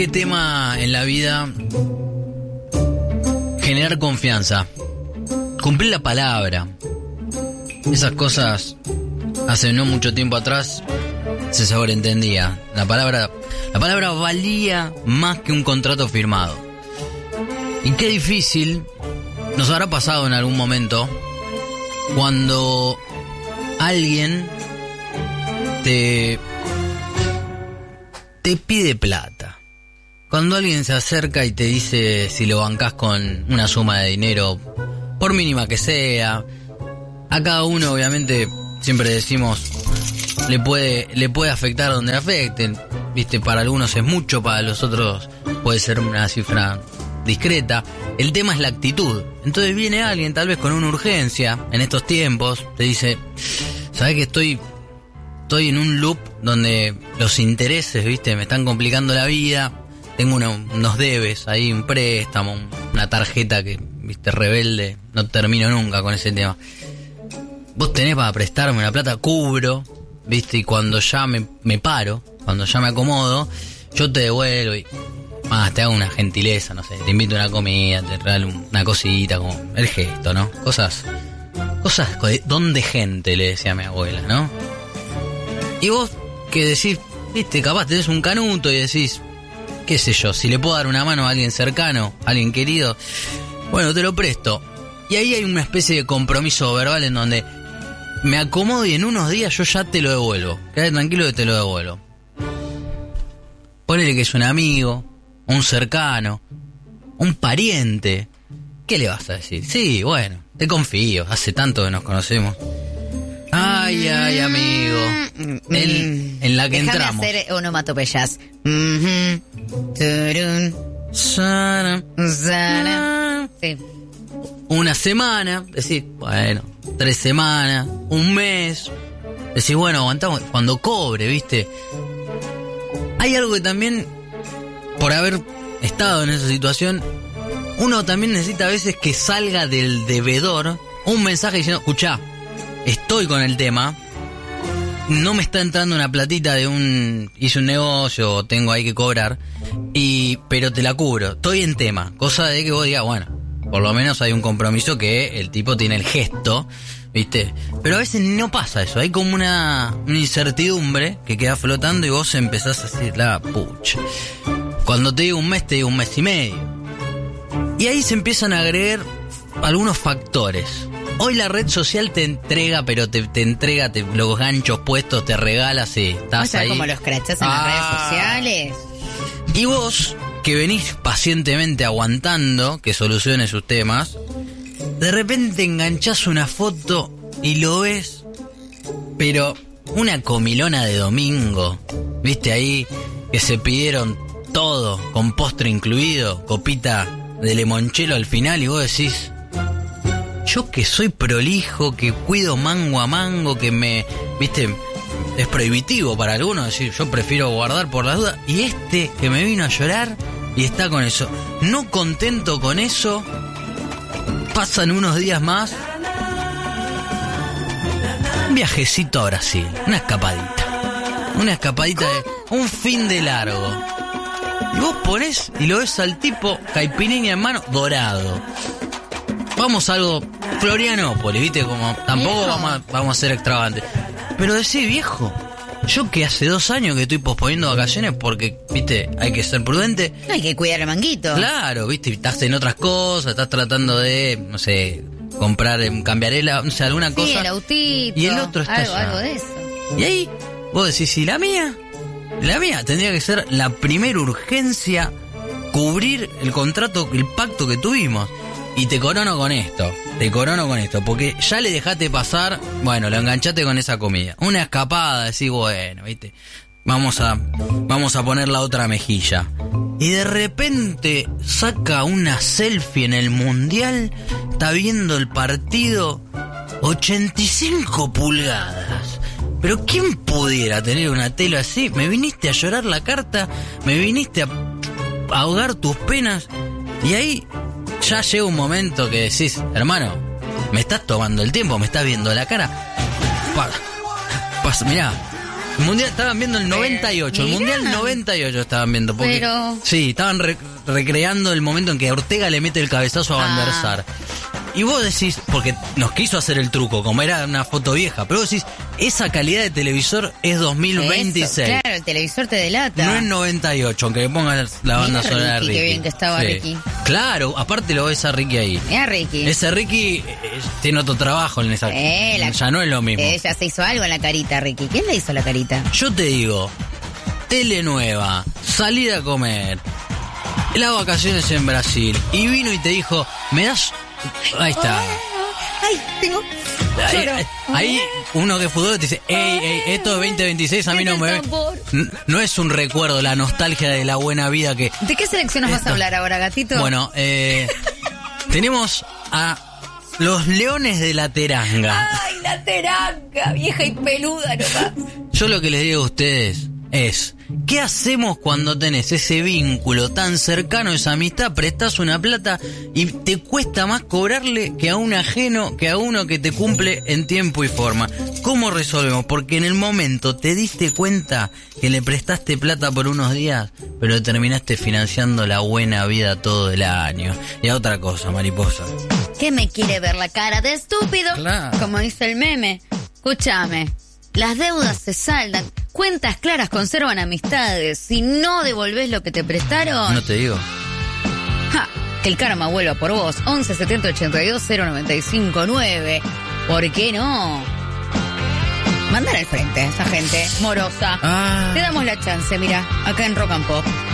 qué tema en la vida generar confianza, cumplir la palabra. Esas cosas hace no mucho tiempo atrás se sobreentendía. La palabra valía más que un contrato firmado. Y qué difícil nos habrá pasado en algún momento cuando alguien te pide plata. Cuando alguien se acerca y te dice si lo bancás con una suma de dinero, por mínima que sea. A cada uno, obviamente, siempre decimos, le puede afectar donde le afecten. Viste, para algunos es mucho, para los otros puede ser una cifra discreta. El tema es la actitud. Entonces viene alguien, tal vez con una urgencia, en estos tiempos, te dice, ¿sabés que estoy en un loop donde los intereses, viste, me están complicando la vida? Tengo unos debes ahí, un préstamo, una tarjeta que, viste, rebelde, no termino nunca con ese tema. Vos tenés para prestarme una plata, cubro, viste, y cuando ya me paro, cuando ya me acomodo, yo te devuelvo y te hago una gentileza, no sé, te invito a una comida, te regalo una cosita, como el gesto, ¿no? Cosas don de gente, le decía a mi abuela, ¿no? Y vos que decís, viste, capaz tenés un canuto y decís, qué sé yo, si le puedo dar una mano a alguien cercano, a alguien querido, bueno, te lo presto. Y ahí hay una especie de compromiso verbal en donde me acomodo y en unos días yo ya te lo devuelvo. Quédate tranquilo que te lo devuelvo. Ponele que es un amigo, un cercano, un pariente. ¿Qué le vas a decir? Sí, bueno, te confío, hace tanto que nos conocemos. Ay, amigo. En la que déjame entramos. Hacer onomatopeyas. Sí. Una semana, decir, bueno, 3 semanas, un mes, decir, bueno, aguantamos cuando cobre, ¿viste? Hay algo que también, por haber estado en esa situación, uno también necesita a veces que salga del devedor un mensaje diciendo, escuchá, estoy con el tema, no me está entrando una platita hice un negocio, tengo ahí que cobrar, pero te la cubro, estoy en tema, cosa de que vos digas, bueno, por lo menos hay un compromiso que el tipo tiene el gesto, ¿viste? Pero a veces no pasa eso, hay como una incertidumbre que queda flotando y vos empezás a decir, la pucha. Cuando te digo un mes y medio. Y ahí se empiezan a agregar algunos factores. Hoy la red social te entrega, pero te entrega los ganchos puestos, te regala, sí, estás ahí. Como los crachás en las redes sociales. Y vos, que venís pacientemente aguantando que solucione sus temas, de repente enganchás una foto y lo ves, pero una comilona de domingo, viste ahí, que se pidieron todo, con postre incluido, copita de limonchelo al final, y vos decís, yo que soy prolijo, que cuido mango a mango, que viste, es prohibitivo para algunos decir, yo prefiero guardar por las dudas, y este que me vino a llorar y está con eso, no contento con eso, pasan unos días más, un viajecito a Brasil, una escapadita de un fin de largo, y vos ponés y lo ves al tipo, caipirinha en mano, dorado. Vamos a algo Florianópolis, viste, como tampoco vamos a ser extravagantes, pero decís, viejo, yo que hace 2 años que estoy posponiendo vacaciones porque, viste, hay que ser prudente. Hay que cuidar el manguito. Claro, viste, estás en otras cosas, estás tratando de, no sé, cambiarela, no sé, alguna cosa. Sí, el autito. Y el otro está algo de eso. Y ahí, vos decís, ¿y la mía tendría que ser la primera urgencia, cubrir el contrato, el pacto que tuvimos? Y te corono con esto, porque ya le dejaste pasar, bueno, lo enganchaste con esa comida. Una escapada, decís, bueno, viste, vamos a poner la otra mejilla. Y de repente saca una selfie en el Mundial, está viendo el partido, 85 pulgadas. Pero ¿quién pudiera tener una tele así? Me viniste a llorar la carta, me viniste a ahogar tus penas, y ahí ya llega un momento que decís, hermano, me estás tomando el tiempo, me estás viendo la cara. Mirá, El Mundial estaban viendo el 98, el mirá. Mundial 98 estaban viendo. Porque, Pero- sí, estaban recreando el momento en que Ortega le mete el cabezazo a Van der Sar. Y vos decís, porque nos quiso hacer el truco, como era una foto vieja, pero vos decís, esa calidad de televisor es 2026. Eso, claro, el televisor te delata. No es 98, aunque le pongas la banda Mirá sonora de Ricky, Ricky. qué bien que estaba Ricky. Claro, aparte lo ves a Ricky ahí. Mira Ricky. Ese Ricky tiene otro trabajo en esa... ya no es lo mismo. Ella se hizo algo en la carita, Ricky. ¿Quién le hizo la carita? Yo te digo, tele nueva, salir a comer, las vacaciones en Brasil, y vino y te dijo, ¿me das...? Ahí está. Ay, tengo... Ahí uno que es futbolero te dice, ey, esto es 2026, a mí no me ve. No es un recuerdo, la nostalgia de la buena vida que... ¿De qué selección nos vas a hablar ahora, gatito? Bueno, tenemos a los Leones de la Teranga. Ay, la teranga, vieja y peluda nomás. Yo lo que les digo a ustedes es, ¿qué hacemos cuando tenés ese vínculo tan cercano, esa amistad? Prestás una plata y te cuesta más cobrarle que a un ajeno, que a uno que te cumple en tiempo y forma. ¿Cómo resolvemos? Porque en el momento te diste cuenta que le prestaste plata por unos días, pero terminaste financiando la buena vida todo el año. Y a otra cosa, mariposa. ¿Qué me quiere ver la cara de estúpido? Claro. Como dice el meme. Escúchame, las deudas se saldan, cuentas claras conservan amistades. Si no devolvés lo que te prestaron... No te digo. ¡Ja! Que el karma vuelva por vos. 11 70 82 095 9. ¿Por qué no? Mandar al frente a esa gente morosa. Ah. Te damos la chance, mira, acá en Rock and Pop.